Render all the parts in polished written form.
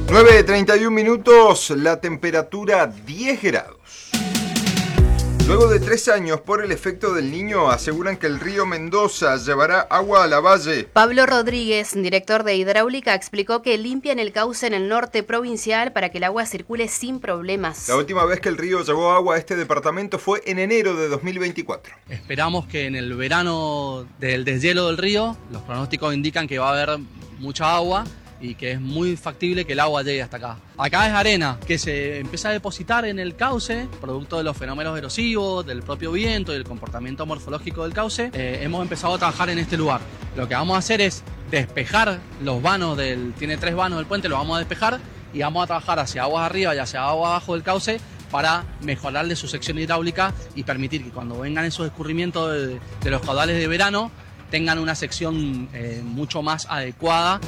9:31 minutos, la temperatura 10 grados. Luego de 3 años por el efecto del Niño, aseguran que el río Mendoza llevará agua a la valle. Pablo Rodríguez, director de Hidráulica, explicó que limpian el cauce en el norte provincial para que el agua circule sin problemas. La última vez que el río llevó agua a este departamento fue en enero de 2024. Esperamos que en el verano del deshielo del río, los pronósticos indican que va a haber mucha agua y que es muy factible que el agua llegue hasta acá. Acá es arena que se empieza a depositar en el cauce, producto de los fenómenos erosivos, del propio viento y del comportamiento morfológico del cauce. Hemos empezado a trabajar en este lugar. Lo que vamos a hacer es despejar los vanos tiene 3 vanos del puente, los vamos a despejar y vamos a trabajar hacia aguas arriba y hacia aguas abajo del cauce para mejorarle su sección hidráulica y permitir que cuando vengan esos escurrimientos de los caudales de verano tengan una sección mucho más adecuada.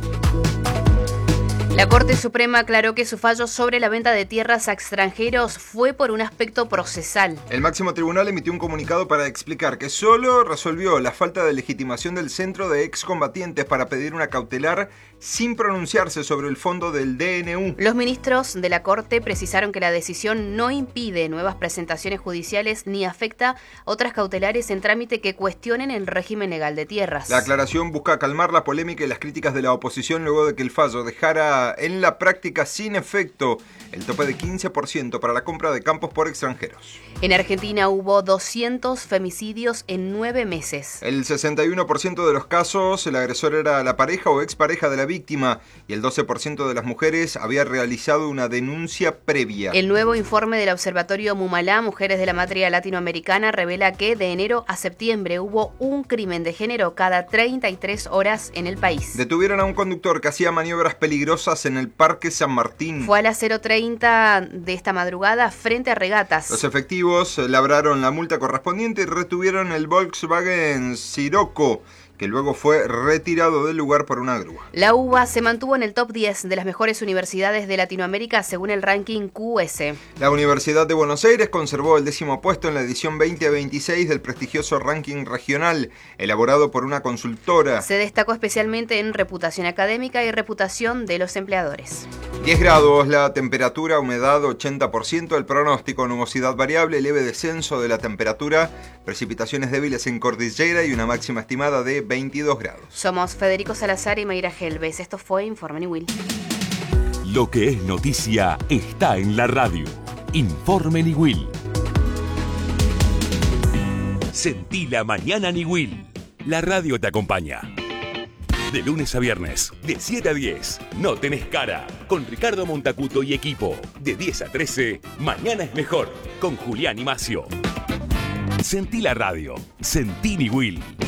La Corte Suprema aclaró que su fallo sobre la venta de tierras a extranjeros fue por un aspecto procesal. El máximo tribunal emitió un comunicado para explicar que solo resolvió la falta de legitimación del Centro de Excombatientes para pedir una cautelar sin pronunciarse sobre el fondo del DNU. Los ministros de la Corte precisaron que la decisión no impide nuevas presentaciones judiciales ni afecta otras cautelares en trámite que cuestionen el régimen legal de tierras. La aclaración busca calmar la polémica y las críticas de la oposición luego de que el fallo dejara en la práctica sin efecto el tope de 15% para la compra de campos por extranjeros. En Argentina hubo 200 femicidios en 9 meses. El 61% de los casos, el agresor era la pareja o expareja de la víctima y el 12% de las mujeres había realizado una denuncia previa. El nuevo informe del Observatorio Mumalá, Mujeres de la Matria Latinoamericana, revela que de enero a septiembre hubo un crimen de género cada 33 horas en el país. Detuvieron a un conductor que hacía maniobras peligrosas en el Parque San Martín. Fue a las 0:30 de esta madrugada frente a Regatas. Los efectivos labraron la multa correspondiente y retuvieron el Volkswagen Scirocco, que luego fue retirado del lugar por una grúa. La UBA se mantuvo en el top 10 de las mejores universidades de Latinoamérica según el ranking QS. La Universidad de Buenos Aires conservó el 10º puesto en la edición 2026 del prestigioso ranking regional, elaborado por una consultora. Se destacó especialmente en reputación académica y reputación de los empleadores. 10 grados, la temperatura, humedad 80%, el pronóstico, nubosidad variable, leve descenso de la temperatura, precipitaciones débiles en cordillera y una máxima estimada de 22 grados. Somos Federico Salazar y Mayra Helves. Esto fue Informe Niwil. Lo que es noticia está en la radio. Informe Niwil. Sentí la mañana Niwil. La radio te acompaña. De lunes a viernes, de 7 a 10, No Tenés Cara, con Ricardo Montacuto y equipo. De 10 a 13, Mañana es Mejor, con Julián y Macio. Sentí la radio. Sentí Niwil.